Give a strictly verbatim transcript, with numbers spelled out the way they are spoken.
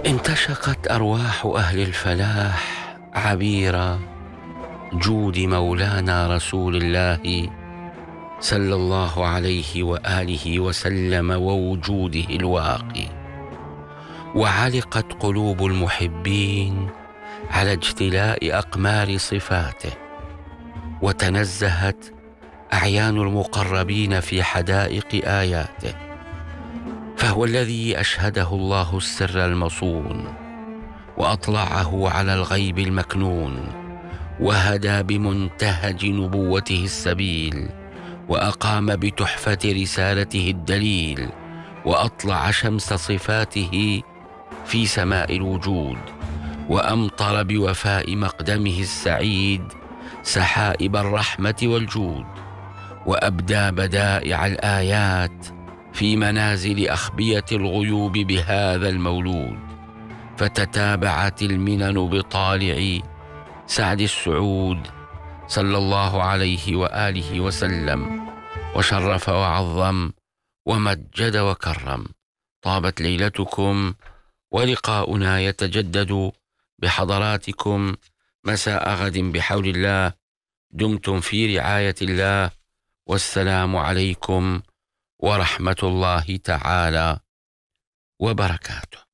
انتشقت أرواح أهل الفلاح عبير جود مولانا رسول الله صلى الله عليه وآله وسلم ووجوده الواقي، وعلقت قلوب المحبين على اجتلاء أقمار صفاته، وتنزهت أعيان المقربين في حدائق آياته، فهو الذي أشهده الله السر المصون، وأطلعه على الغيب المكنون، وهدى بمنتهج نبوته السبيل، وأقام بتحفة رسالته الدليل، وأطلع شمس صفاته في سماء الوجود، وأمطر بوفاء مقدمه السعيد سحائب الرحمة والجود، وأبدى بدائع الآيات في منازل أخبية الغيوب بهذا المولود، فتتابعت المنن بطالع سعد السعود صلى الله عليه وآله وسلم، وشرف وعظم ومجد وكرم. طابت ليلتكم، ولقاؤنا يتجدد بحضراتكم مساء غد بحول الله. دمتم في رعاية الله، والسلام عليكم ورحمة الله تعالى وبركاته.